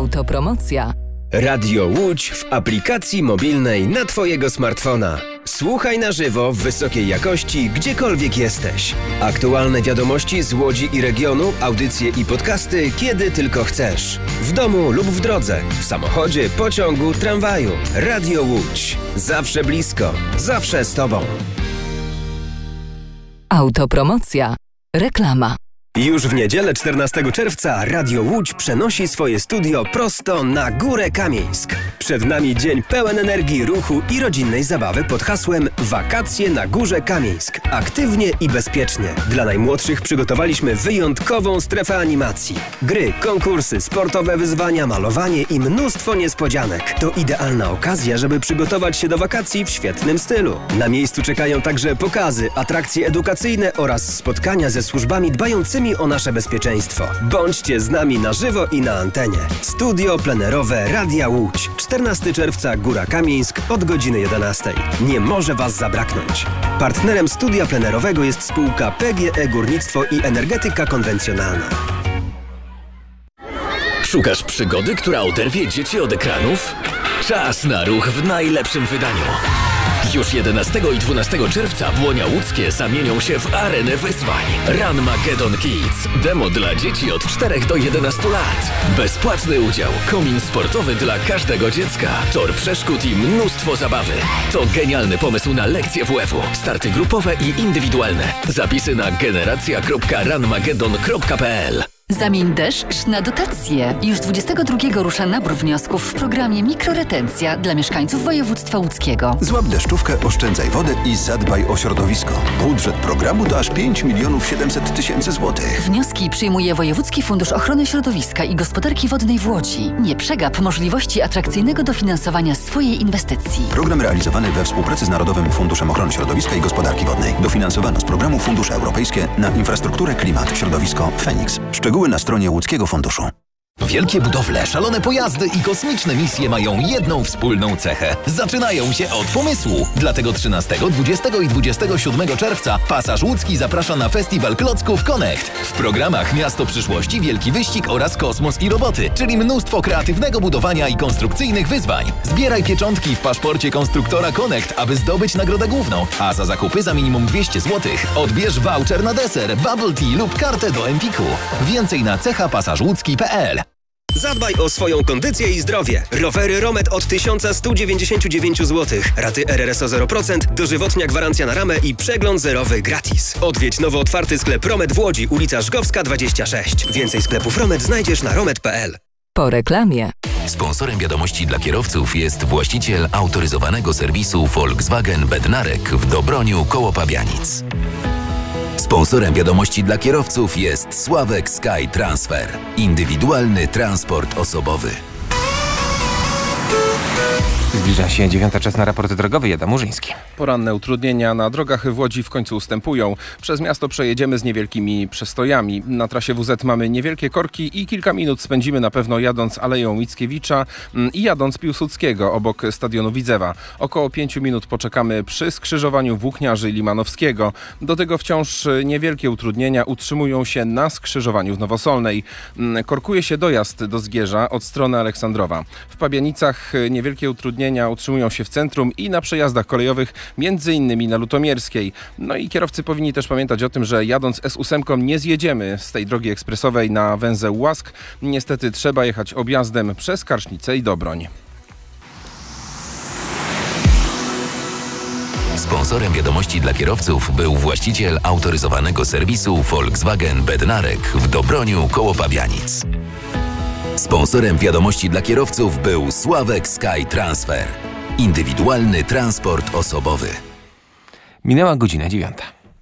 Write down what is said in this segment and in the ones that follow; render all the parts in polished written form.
Autopromocja. Radio Łódź w aplikacji mobilnej na Twojego smartfona. Słuchaj na żywo w wysokiej jakości, gdziekolwiek jesteś. Aktualne wiadomości z Łodzi i regionu, audycje i podcasty, kiedy tylko chcesz. W domu lub w drodze, w samochodzie, pociągu, tramwaju. Radio Łódź. Zawsze blisko, zawsze z Tobą. Autopromocja. Reklama. Już w niedzielę 14 czerwca Radio Łódź przenosi swoje studio prosto na Górę Kamieńsk. Przed nami dzień pełen energii, ruchu i rodzinnej zabawy pod hasłem Wakacje na Górze Kamieńsk. Aktywnie i bezpiecznie. Dla najmłodszych przygotowaliśmy wyjątkową strefę animacji. Gry, konkursy, sportowe wyzwania, malowanie i mnóstwo niespodzianek. To idealna okazja, żeby przygotować się do wakacji w świetnym stylu. Na miejscu czekają także pokazy, atrakcje edukacyjne oraz spotkania ze służbami dbającymi o nasze bezpieczeństwo. Bądźcie z nami na żywo i na antenie. Studio plenerowe Radia Łódź. 14 czerwca Góra Kamieńsk od godziny 11. Nie może Was zabraknąć. Partnerem studia plenerowego jest spółka PGE Górnictwo i Energetyka Konwencjonalna. Szukasz przygody, która oderwie dzieci od ekranów? Czas na ruch w najlepszym wydaniu. Już 11 i 12 czerwca Błonia Łódzkie zamienią się w arenę wyzwań. Ranmageddon Kids. Demo dla dzieci od 4 do 11 lat. Bezpłatny udział. Komin sportowy dla każdego dziecka. Tor przeszkód i mnóstwo zabawy. To genialny pomysł na lekcje WF-u. Starty grupowe i indywidualne. Zapisy na generacja.ranmageddon.pl. Zamień deszcz na dotacje. Już 22 rusza nabór wniosków w programie Mikroretencja dla mieszkańców województwa łódzkiego. Złap deszczówkę, oszczędzaj wodę i zadbaj o środowisko. Budżet programu to aż 5 700 000 złotych. Wnioski przyjmuje Wojewódzki Fundusz Ochrony Środowiska i Gospodarki Wodnej w Łodzi. Nie przegap możliwości atrakcyjnego dofinansowania swojej inwestycji. Program realizowany we współpracy z Narodowym Funduszem Ochrony Środowiska i Gospodarki Wodnej. Dofinansowano z programu Fundusze Europejskie na infrastrukturę, klimat, środowisko, Feniks. Szczegóły na stronie Łódzkiego Funduszu. Wielkie budowle, szalone pojazdy i kosmiczne misje mają jedną wspólną cechę. Zaczynają się od pomysłu. Dlatego 13, 20 i 27 czerwca Pasaż Łódzki zaprasza na festiwal klocków Connect. W programach Miasto Przyszłości, Wielki Wyścig oraz Kosmos i Roboty, czyli mnóstwo kreatywnego budowania i konstrukcyjnych wyzwań. Zbieraj pieczątki w paszporcie konstruktora Connect, aby zdobyć nagrodę główną, a za zakupy za minimum 200 zł odbierz voucher na deser, bubble tea lub kartę do Empiku. Więcej na cechapasażłódzki.pl. Zadbaj o swoją kondycję i zdrowie. Rowery Romet od 1199 zł. Raty RRSO 0%, dożywotnia gwarancja na ramę i przegląd zerowy gratis. Odwiedź nowo otwarty sklep Romet w Łodzi, ulica Żgowska 26. Więcej sklepów Romet znajdziesz na romet.pl. Po reklamie. Sponsorem wiadomości dla kierowców jest właściciel autoryzowanego serwisu Volkswagen Bednarek w Dobroniu koło Pabianic. Sponsorem wiadomości dla kierowców jest Sławek Sky Transfer. Indywidualny transport osobowy. Zbliża się 9. czas na raport drogowy. Adam Murzyński. Poranne utrudnienia na drogach w Łodzi w końcu ustępują. Przez miasto przejedziemy z niewielkimi przestojami. Na trasie WZ mamy niewielkie korki i kilka minut spędzimy na pewno jadąc Aleją Mickiewicza i jadąc Piłsudskiego obok stadionu Widzewa. Około 5 minut poczekamy przy skrzyżowaniu Włókniarzy i Limanowskiego. Do tego wciąż niewielkie utrudnienia utrzymują się na skrzyżowaniu w Nowosolnej. Korkuje się dojazd do Zgierza od strony Aleksandrowa. W Pabianicach niewielkie utrudnienia utrzymują się w centrum i na przejazdach kolejowych, między innymi na Lutomierskiej. No i kierowcy powinni też pamiętać o tym, że jadąc S8 nie zjedziemy z tej drogi ekspresowej na węzeł Łask. Niestety trzeba jechać objazdem przez Karsznicę i Dobroń. Sponsorem wiadomości dla kierowców był właściciel autoryzowanego serwisu Volkswagen Bednarek w Dobroniu koło Pabianic. Sponsorem wiadomości dla kierowców był Sławek Sky Transfer. Indywidualny transport osobowy. Minęła godzina 9.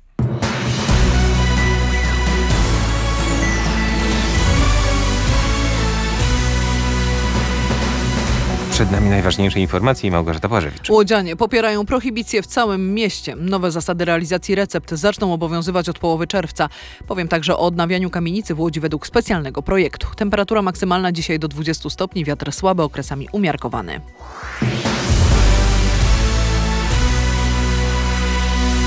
Przed nami najważniejsze informacje i Małgorzata Płażewicz. Łodzianie popierają prohibicję w całym mieście. Nowe zasady realizacji recept zaczną obowiązywać od połowy czerwca. Powiem także o odnawianiu kamienicy w Łodzi według specjalnego projektu. Temperatura maksymalna dzisiaj do 20 stopni, wiatr słaby, okresami umiarkowany.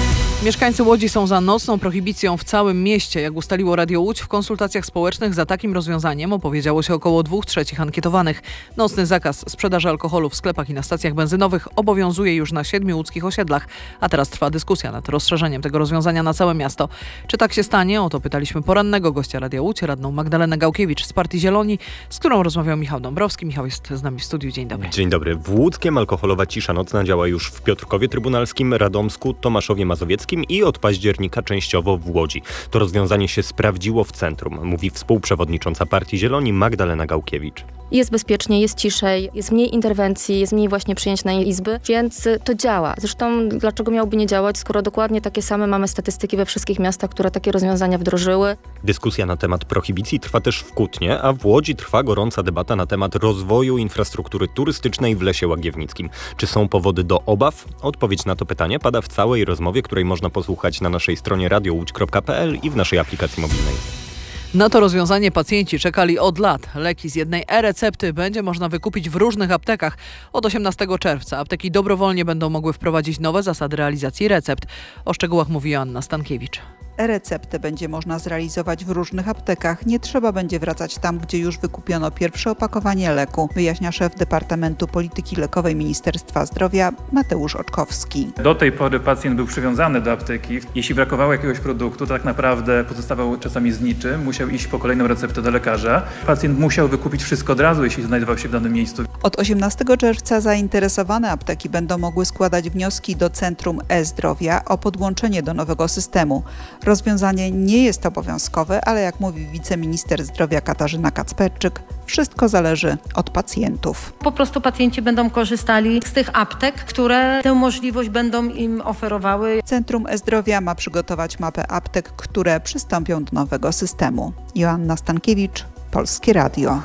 Mieszkańcy Łodzi są za nocną prohibicją w całym mieście. Jak ustaliło Radio Łódź, w konsultacjach społecznych za takim rozwiązaniem opowiedziało się około 2/3 ankietowanych. Nocny zakaz sprzedaży alkoholu w sklepach i na stacjach benzynowych obowiązuje już na 7 łódzkich osiedlach, a teraz trwa dyskusja nad rozszerzeniem tego rozwiązania na całe miasto. Czy tak się stanie? O to pytaliśmy porannego gościa Radia Łódź, radną Magdalenę Gałkiewicz z Partii Zieloni, z którą rozmawiał Michał Dąbrowski. Michał jest z nami w studiu. Dzień dobry. Dzień dobry. W Łódzkiem alkoholowa cisza nocna działa już w Piotrkowie Trybunalskim, Radomsku, Tomaszowie Mazowieckim i od października częściowo w Łodzi. To rozwiązanie się sprawdziło w centrum, mówi współprzewodnicząca Partii Zieloni Magdalena Gałkiewicz. Jest bezpiecznie, jest ciszej, jest mniej interwencji, jest mniej właśnie przyjęć na izby, więc to działa. Zresztą dlaczego miałoby nie działać, skoro dokładnie takie same mamy statystyki we wszystkich miastach, które takie rozwiązania wdrożyły. Dyskusja na temat prohibicji trwa też w Kutnie, a w Łodzi trwa gorąca debata na temat rozwoju infrastruktury turystycznej w Lesie Łagiewnickim. Czy są powody do obaw? Odpowiedź na to pytanie pada w całej rozmowie, której można posłuchać na naszej stronie radiołódź.pl i w naszej aplikacji mobilnej. Na to rozwiązanie pacjenci czekali od lat. Leki z jednej e-recepty będzie można wykupić w różnych aptekach. Od 18 czerwca apteki dobrowolnie będą mogły wprowadzić nowe zasady realizacji recept. O szczegółach mówi Joanna Stankiewicz. E-receptę będzie można zrealizować w różnych aptekach. Nie trzeba będzie wracać tam, gdzie już wykupiono pierwsze opakowanie leku, wyjaśnia szef Departamentu Polityki Lekowej Ministerstwa Zdrowia Mateusz Oczkowski. Do tej pory pacjent był przywiązany do apteki. Jeśli brakowało jakiegoś produktu, to tak naprawdę pozostawał czasami z niczym. Musiał iść po kolejną receptę do lekarza. Pacjent musiał wykupić wszystko od razu, jeśli znajdował się w danym miejscu. Od 18 czerwca zainteresowane apteki będą mogły składać wnioski do Centrum e-Zdrowia o podłączenie do nowego systemu. Rozwiązanie nie jest obowiązkowe, ale jak mówi wiceminister zdrowia Katarzyna Kacperczyk, wszystko zależy od pacjentów. Po prostu pacjenci będą korzystali z tych aptek, które tę możliwość będą im oferowały. Centrum e-Zdrowia ma przygotować mapę aptek, które przystąpią do nowego systemu. Joanna Stankiewicz, Polskie Radio.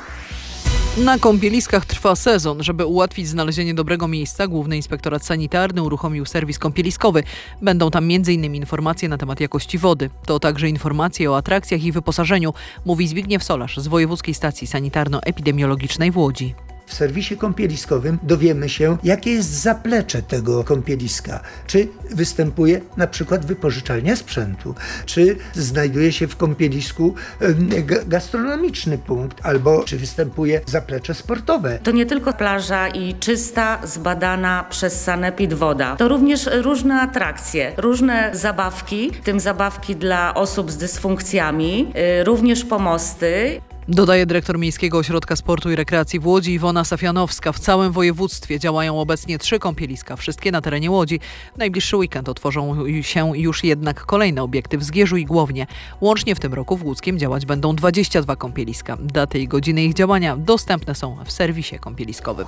Na kąpieliskach trwa sezon. Żeby ułatwić znalezienie dobrego miejsca, Główny Inspektorat Sanitarny uruchomił serwis kąpieliskowy. Będą tam m.in. informacje na temat jakości wody. To także informacje o atrakcjach i wyposażeniu, mówi Zbigniew Solarz z Wojewódzkiej Stacji Sanitarno-Epidemiologicznej w Łodzi. W serwisie kąpieliskowym dowiemy się, jakie jest zaplecze tego kąpieliska. Czy występuje na przykład wypożyczalnia sprzętu, czy znajduje się w kąpielisku gastronomiczny punkt, albo czy występuje zaplecze sportowe. To nie tylko plaża i czysta, zbadana przez Sanepid woda. To również różne atrakcje, różne zabawki, w tym zabawki dla osób z dysfunkcjami, również pomosty. Dodaje dyrektor Miejskiego Ośrodka Sportu i Rekreacji w Łodzi Iwona Safianowska. W całym województwie działają obecnie 3 kąpieliska, wszystkie na terenie Łodzi. W najbliższy weekend otworzą się już jednak kolejne obiekty w Zgierzu i Głownie. Łącznie w tym roku w Łódzkiem działać będą 22 kąpieliska. Daty i godziny ich działania dostępne są w serwisie kąpieliskowym.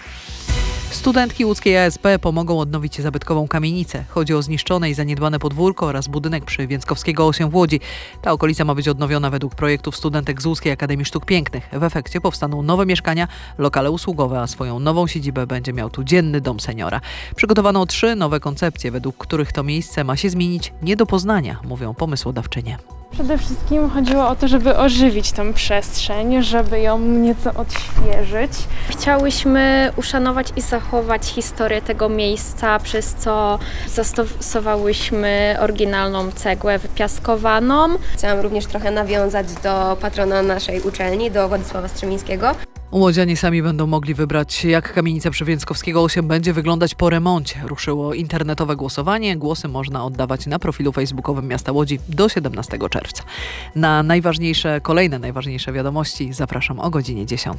Studentki łódzkiej ASP pomogą odnowić zabytkową kamienicę. Chodzi o zniszczone i zaniedbane podwórko oraz budynek przy Więckowskiego 8 w Łodzi. Ta okolica ma być odnowiona według projektów studentek z Łódzkiej Akademii Sztuk Pięknych. W efekcie powstaną nowe mieszkania, lokale usługowe, a swoją nową siedzibę będzie miał tu dzienny dom seniora. Przygotowano 3 nowe koncepcje, według których to miejsce ma się zmienić nie do poznania, mówią pomysłodawczynie. Przede wszystkim chodziło o to, żeby ożywić tą przestrzeń, żeby ją nieco odświeżyć. Chciałyśmy uszanować i zachować historię tego miejsca, przez co zastosowałyśmy oryginalną cegłę wypiaskowaną. Chciałam również trochę nawiązać do patrona naszej uczelni, do Władysława Strzemińskiego. Łodzianie sami będą mogli wybrać, jak kamienica przy Więckowskiego 8 będzie wyglądać po remoncie. Ruszyło internetowe głosowanie. Głosy można oddawać na profilu facebookowym Miasta Łodzi do 17 czerwca. Na kolejne najważniejsze wiadomości zapraszam o godzinie 10.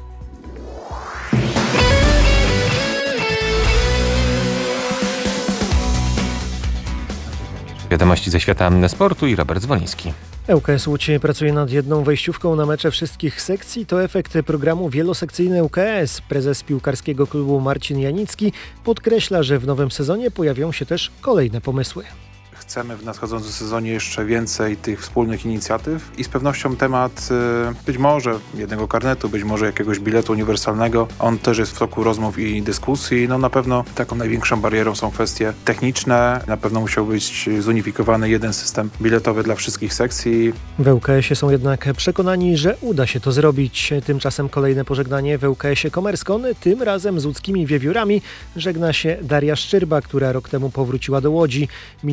Wiadomości ze świata sportu i Robert Zwoliński. ŁKS Łódź pracuje nad jedną wejściówką na mecze wszystkich sekcji. To efekt programu wielosekcyjny ŁKS. Prezes piłkarskiego klubu Marcin Janicki podkreśla, że w nowym sezonie pojawią się też kolejne pomysły. Chcemy w nadchodzącym sezonie jeszcze więcej tych wspólnych inicjatyw i z pewnością temat być może jednego karnetu, być może jakiegoś biletu uniwersalnego, on też jest w toku rozmów i dyskusji. No na pewno taką największą barierą są kwestie techniczne. Na pewno musiał być zunifikowany jeden system biletowy dla wszystkich sekcji. W ŁKS-ie są jednak przekonani, że uda się to zrobić. Tymczasem kolejne pożegnanie w ŁKS-ie Komerskon, tym razem z łódzkimi wiewiórami, żegna się Daria Szczyrba, która rok temu powróciła do Łodzi. Minione rozgrywki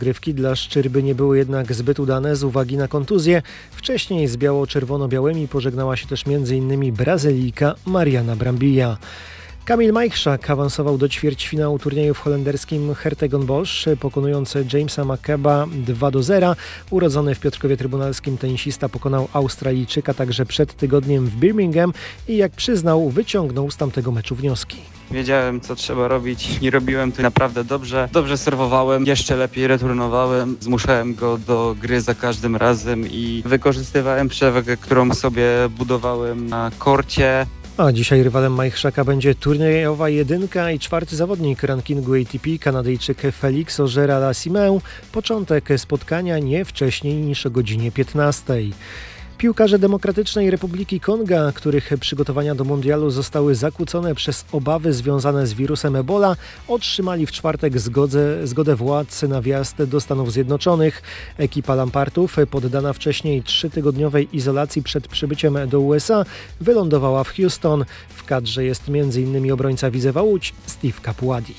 rozgrywki dla Szczyrby nie były jednak zbyt udane z uwagi na kontuzję. Wcześniej z biało-czerwono-białymi pożegnała się też m.in. Brazylijka Mariana Brambilla. Kamil Majchrzak awansował do ćwierćfinału turnieju w holenderskim Hertegenbosch, pokonując Jamesa McCaba 2-0. Urodzony w Piotrkowie Trybunalskim tenisista pokonał Australijczyka także przed tygodniem w Birmingham i jak przyznał, wyciągnął z tamtego meczu wnioski. Wiedziałem, co trzeba robić i robiłem to naprawdę dobrze. Dobrze serwowałem, jeszcze lepiej returnowałem, zmuszałem go do gry za każdym razem i wykorzystywałem przewagę, którą sobie budowałem na korcie. A dzisiaj rywalem Majchrzaka będzie turniejowa jedynka i czwarty zawodnik rankingu ATP, Kanadyjczyk Felix Auger-Aliassime. Początek spotkania nie wcześniej niż o godzinie 15. Piłkarze Demokratycznej Republiki Konga, których przygotowania do mundialu zostały zakłócone przez obawy związane z wirusem Ebola, otrzymali w czwartek zgodę władz na wjazd do Stanów Zjednoczonych. Ekipa Lampartów, poddana wcześniej 3-tygodniowej izolacji przed przybyciem do USA, wylądowała w Houston. W kadrze jest m.in. obrońca Widzewa Łódź Steve Capuadi.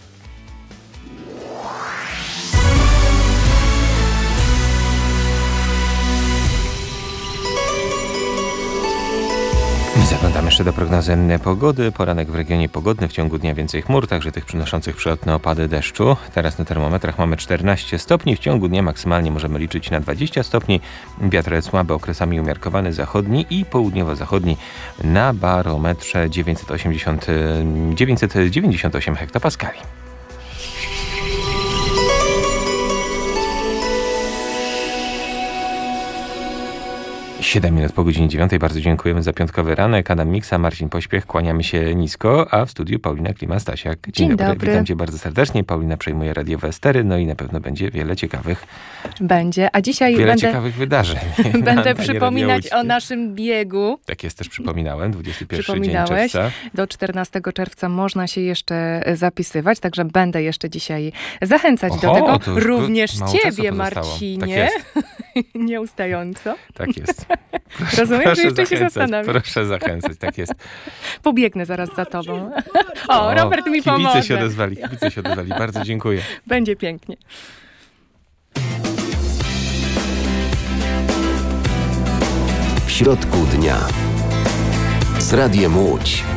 Zaglądamy jeszcze do prognozy pogody. Poranek w regionie pogodny, w ciągu dnia więcej chmur, także tych przynoszących przelotne opady deszczu. Teraz na termometrach mamy 14 stopni, w ciągu dnia maksymalnie możemy liczyć na 20 stopni. Wiatr słaby, okresami umiarkowany zachodni i południowo-zachodni, na barometrze 998 hektopaskali. 7 minut po godzinie 9. Bardzo dziękujemy za piątkowy ranek. Adam Miksa, Marcin Pośpiech. Kłaniamy się nisko, a w studiu Paulina Klima-Stasiak. Dzień dobry. Witam cię bardzo serdecznie. Paulina przejmuje radiowe stery, no i na pewno będzie wiele ciekawych... a dzisiaj wiele ciekawych wydarzeń. Będę przypominać o naszym biegu. Tak jest, też przypominałem. 21 dzień czerwca. Do 14 czerwca można się jeszcze zapisywać, także będę jeszcze dzisiaj zachęcać do tego. Również ciebie, Marcinie. Tak nieustająco. Tak jest. Rozumiem, że jeszcze się zastanawiam. Proszę zachęcać, tak jest. Pobiegnę zaraz za tobą. Robert mi pomoże. Kibice się odezwali. Bardzo dziękuję. Będzie pięknie. W środku dnia z Radiem Łódź.